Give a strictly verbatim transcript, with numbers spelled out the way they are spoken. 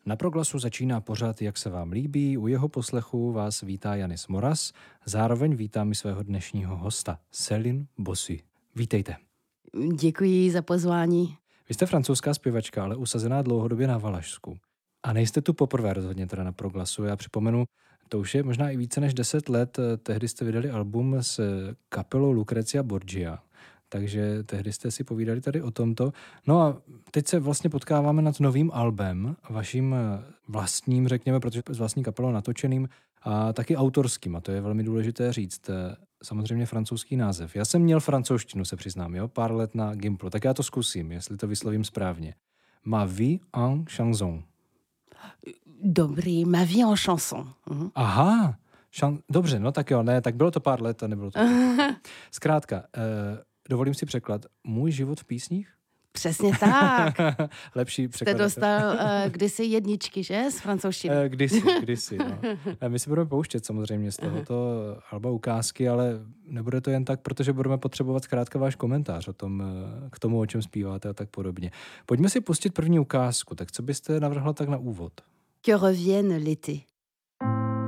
Na Proglasu začíná pořad Jak se vám líbí. U jeho poslechu vás vítá Janis Moras. Zároveň vítám i svého dnešního hosta, Céline Bossy. Vítejte. Děkuji za pozvání. Vy jste francouzská zpěvačka, ale usazená dlouhodobě na Valašsku. A nejste tu poprvé rozhodně teda na Proglasu. Já připomenu, to už je možná i více než deset let. Tehdy jste vydali album s kapelou Lucrezia Borgia. Takže tehdy jste si povídali tady o tomto. No a teď se vlastně potkáváme nad novým albem, vaším vlastním, řekněme, protože s vlastní kapelou natočeným a taky autorským. A to je velmi důležité říct. Samozřejmě francouzský název. Já jsem měl francouzštinu, se přiznám, jo, pár let na Gimplu. Tak já to zkusím, jestli to vyslovím správně. Ma vie en chanson. Dobrý, ma vie en chanson. Mhm. Aha, šan... dobře, no tak jo, ne, tak bylo to pár let a nebylo to. Zkrátka, eh, dovolím si překlad. Můj život v písních? Přesně tak. Lepší překlad. Jste dostal uh, kdysi jedničky, že? Z francouzštiny. Uh, kdysi, kdysi, no. My si budeme pouštět samozřejmě z tohoto alba ukázky, ale nebude to jen tak, protože budeme potřebovat zkrátka váš komentář o tom, k tomu, o čem zpíváte a tak podobně. Pojďme si pustit první ukázku. Tak co byste navrhla tak na úvod? Que revienne l'été.